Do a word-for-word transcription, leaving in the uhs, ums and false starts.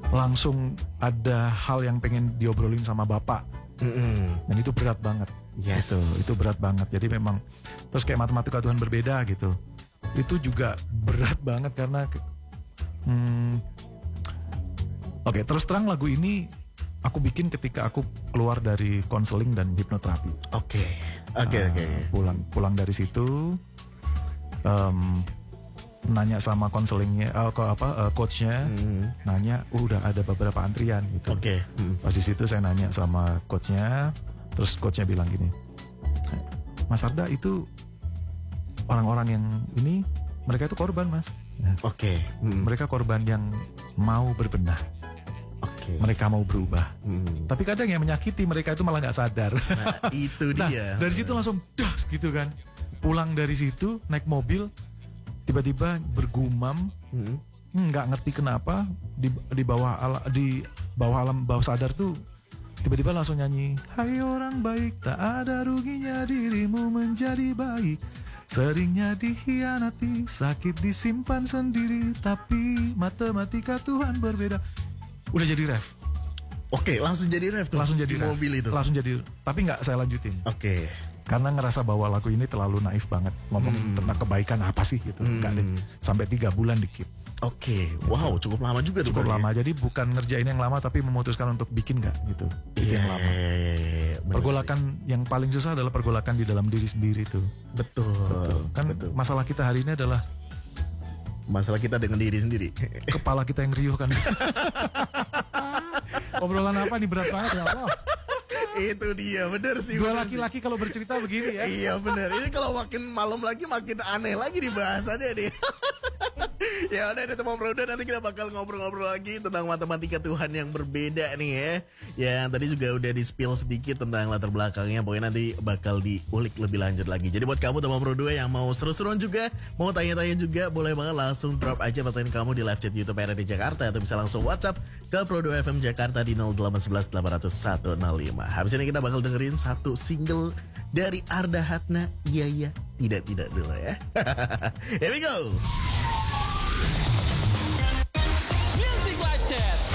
langsung ada hal yang pengen diobrolin sama bapak. Mm-mm. Dan itu berat banget. Yes. Itu, itu berat banget. Jadi memang terus kayak matematika Tuhan berbeda gitu. Itu juga berat banget karena hmm, oke, terus terang lagu ini aku bikin ketika aku keluar dari konseling dan hipnoterapi. Oke. Oke, Uh, oke. Pulang pulang dari situ um, nanya sama konselingnya, uh, apa uh, coachnya, Mm. nanya, uh, udah ada beberapa antrian gitu. Oke. Mm. Pas di situ saya nanya sama coachnya, terus coachnya bilang gini, Mas Arda itu orang-orang yang ini mereka itu korban mas. Nah, Oke. Mm. mereka korban yang mau berbenah, Oke. mereka mau berubah. Mm. Tapi kadang yang menyakiti mereka itu malah nggak sadar. Nah, itu Nah, dia. dari situ langsung das gitu kan. Pulang dari situ naik mobil, tiba-tiba bergumam, Mm. nggak ngerti kenapa di di bawah ala, di bawah alam bawah sadar tuh tiba-tiba langsung nyanyi, hai orang baik, tak ada ruginya dirimu menjadi baik, seringnya dikhianati, sakit disimpan sendiri, tapi matematika Tuhan berbeda. Udah jadi ref, Oke, langsung jadi ref tuh. langsung jadi di ref. mobil itu. Langsung jadi, tapi nggak saya lanjutin. Oke. Karena ngerasa bahwa lagu ini terlalu naif banget ngomong Hmm. tentang kebaikan apa sih gitu. Enggak deh. Sampai tiga bulan di keep. Oke. Wow, cukup lama juga tuh. Cukup berarti. lama. Jadi bukan ngerjain yang lama tapi memutuskan untuk bikin nggak gitu. Bikin Iya, yang lama. iya, iya, iya. Bener Pergolakan yang paling susah adalah pergolakan di dalam diri sendiri tuh. sih. Betul. Kan Betul. masalah kita hari ini adalah Masalah kita dengan diri sendiri. kepala kita yang riuh kan. Obrolan apa nih berat banget ya Allah. Itu dia, bener sih. Dua bener laki-laki kalau bercerita begini ya. sih. Iya bener. Ini kalau makin malam lagi makin aneh lagi nih bahasannya nih. Ya udah, teman bro, nanti kita bakal ngobrol-ngobrol lagi tentang matematika Tuhan yang berbeda nih ya. Yang tadi juga udah di spill sedikit tentang latar belakangnya. Pokoknya nanti bakal diulik lebih lanjut lagi. Jadi buat kamu teman bro dua yang mau seru-seruan juga, mau tanya-tanya juga, boleh banget langsung drop aja pertanyaan kamu di live chat YouTube R R D Jakarta, atau bisa langsung WhatsApp ke Pro dua F M Jakarta di nol delapan satu satu delapan nol satu nol lima. Habis ini kita bakal dengerin satu single dari Arda Hatna. Iya iya, tidak tidak dulu ya. Here we go. Music Live Chat.